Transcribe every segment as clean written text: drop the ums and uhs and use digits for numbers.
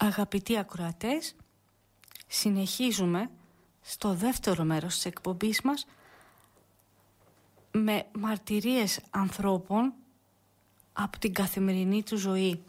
Αγαπητοί ακροατές, συνεχίζουμε στο δεύτερο μέρος της εκπομπής μας με μαρτυρίες ανθρώπων από την καθημερινή του ζωή.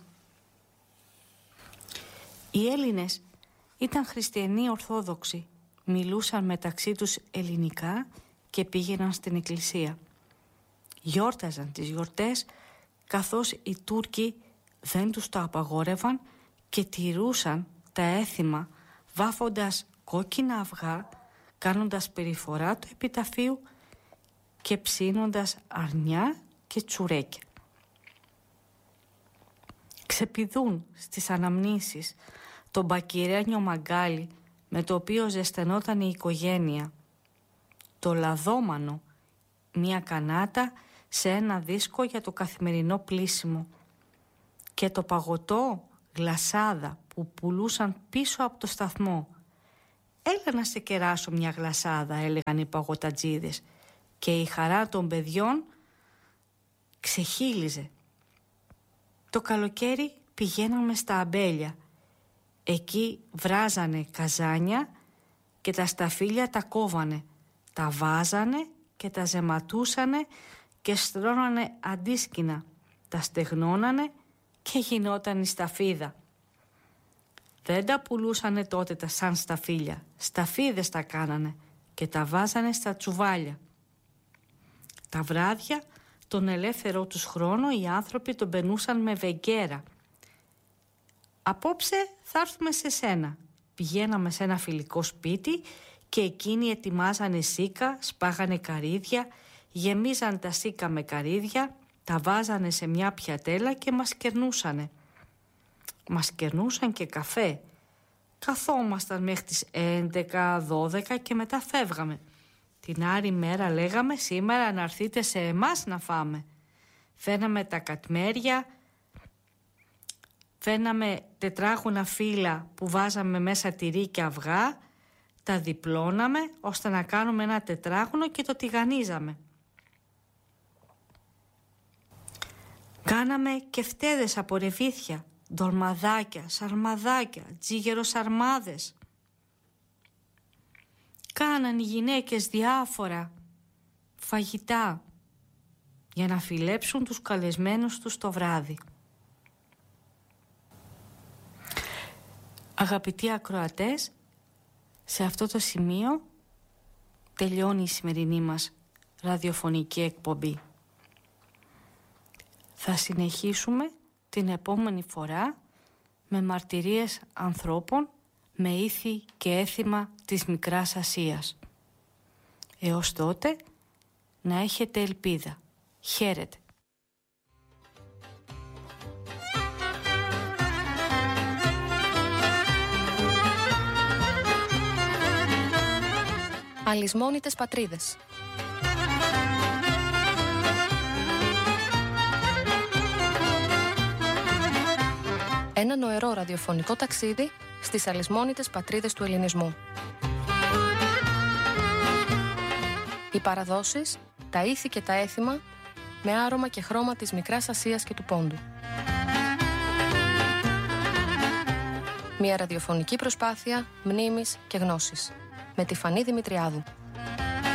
Οι Έλληνες ήταν χριστιανοί Ορθόδοξοι, μιλούσαν μεταξύ τους ελληνικά και πήγαιναν στην εκκλησία. Γιόρταζαν τις γιορτές καθώς οι Τούρκοι δεν τους το απαγόρευαν και τηρούσαν τα έθιμα βάφοντας κόκκινα αυγά, κάνοντας περιφορά του επιταφείου και ψήνοντας αρνιά και τσουρέκια. Ξεπηδούν στις αναμνήσεις τον μπακυρένιο μαγκάλι με το οποίο ζεσθενόταν η οικογένεια, το λαδόμανο, μια κανάτα σε ένα δίσκο για το καθημερινό πλύσιμο και το παγωτό γλασάδα που πουλούσαν πίσω από το σταθμό. «Έλα να σε κεράσω μια γλασάδα», έλεγαν οι παγωτατζίδες, και η χαρά των παιδιών ξεχύλιζε. Το καλοκαίρι πηγαίναμε στα αμπέλια. Εκεί βράζανε καζάνια και τα σταφύλια τα κόβανε, τα βάζανε και τα ζεματούσανε και στρώνανε αντίσκηνα, τα στεγνώνανε και γινόταν η σταφίδα. Δεν τα πουλούσανε τότε τα σαν σταφύλια, σταφίδες τα κάνανε και τα βάζανε στα τσουβάλια. Τα βράδια, τον ελεύθερο τους χρόνο, οι άνθρωποι τον περνούσαν με βεγγέρα. «Απόψε θα έρθουμε σε σένα». Πηγαίναμε σε ένα φιλικό σπίτι και εκείνοι ετοιμάζανε σίκα, σπάγανε καρύδια, γεμίζαν τα σίκα με καρύδια, τα βάζανε σε μια πιατέλα και μας κερνούσανε. Μας κερνούσαν και καφέ. Καθόμασταν μέχρι τις 11, 12 και μετά φεύγαμε. Την άλλη μέρα λέγαμε «σήμερα να έρθείτε σε εμάς να φάμε». Φαίναμε τα κατμέρια, φαίναμε τετράγωνα φύλλα που βάζαμε μέσα τυρί και αυγά, τα διπλώναμε ώστε να κάνουμε ένα τετράγωνο και το τηγανίζαμε. Κάναμε και φτέδες από ρεβίθια, ντολμαδάκια, σαρμαδάκια, τζίγεροσαρμάδες. Κάναν οι γυναίκες διάφορα φαγητά για να φιλέψουν τους καλεσμένους τους το βράδυ. Αγαπητοί ακροατές, σε αυτό το σημείο τελειώνει η σημερινή μας ραδιοφωνική εκπομπή. Θα συνεχίσουμε την επόμενη φορά με μαρτυρίες ανθρώπων με ήθη και έθιμα της Μικράς Ασίας. Έως τότε να έχετε ελπίδα. Χαίρετε. Αλυσμόνητες πατρίδες. Ένα νοερό ραδιοφωνικό ταξίδι στις αλυσμόνητες πατρίδες του ελληνισμού. Οι παραδόσεις, τα ήθη και τα έθιμα με άρωμα και χρώμα της Μικράς Ασίας και του Πόντου. Μια ραδιοφωνική προσπάθεια μνήμης και γνώσης με τη Φανή Δημητριάδου.